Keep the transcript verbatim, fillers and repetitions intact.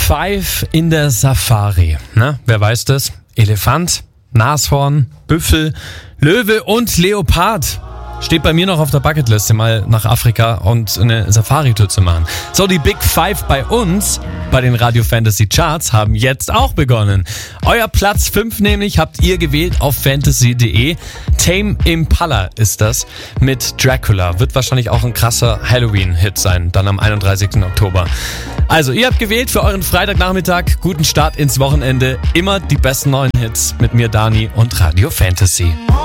Five in der Safari. Na, wer weiß das? Elefant, Nashorn, Büffel, Löwe und Leopard. Steht bei mir noch auf der Bucketliste, mal nach Afrika und eine Safari-Tour zu machen. So, die Big Five bei uns, bei den Radio Fantasy Charts, haben jetzt auch begonnen. Euer Platz fünf nämlich habt ihr gewählt auf fantasy punkt de. Tame Impala ist das mit Dracula. Wird wahrscheinlich auch ein krasser Halloween-Hit sein, dann am einunddreißigsten Oktober. Also, ihr habt gewählt für euren Freitagnachmittag. Guten Start ins Wochenende. Immer die besten neuen Hits mit mir, Dani und Radio Fantasy.